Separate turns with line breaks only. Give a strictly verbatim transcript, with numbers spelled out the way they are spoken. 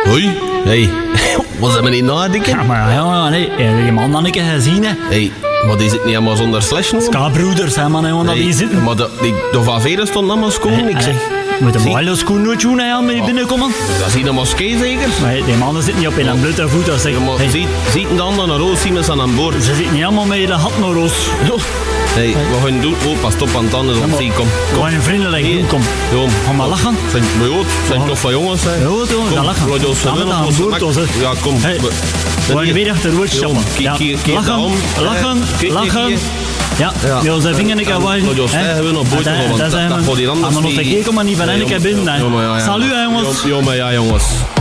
Hoi. Hey. Wat zijn we niet nadenken?
Ja, maar ja, nee. Je man dan een keer gezien, hè.
Hey, maar die zit niet helemaal zonder slash, no?
Ska-broeders, hè, man, jongen, dat
Hey,
die zitten.
maar de, die, de Van Veren stond allemaal schoon, ik zeg.
Je moet een
Zie-
mooie schoen nooit doen, hè, met die binnenkomen.
Dat is hier een moskee zeker?
Maar die mannen zitten niet op in een blote voet. Dat zeg,
Ja, maar
hey,
ziet, ziet de anderen een roos zien aan boord?
ze zitten niet allemaal met de hat naar roos.
Hey, wat gaan we doen? Oh, pas op aan het tanden,
maar-
zie, kom.
Gewoon een vriendelijk
Hier.
doen, kom.
Kom.
Ga maar lachen.
Zijn, maar joh, zijn toch van jongens, hè?
Ja, toch,
Kom,
dat lachen.
laat ons
Samen
wel
aan
op ons
boord,
gemak.
hè.
Ja, kom.
Hey,
We-
we gaan
hier.
weer achteruit
Ja,
stappen.
keer-
Ja,
keer- keer
lachen,
daarom.
lachen,
Eh, keer-
lachen.
keer-
Ja,
Ja.
ja, onze vinger ik wel.
Laat ons hebben nog boord, want dat- dat gaat hier anders
Maar nog
niet.
een keer, kom maar niet van
Nee,
een keer binnen.
ja, maar ja, ja.
Salut, hè, jongens.
Ja, maar ja, jongens.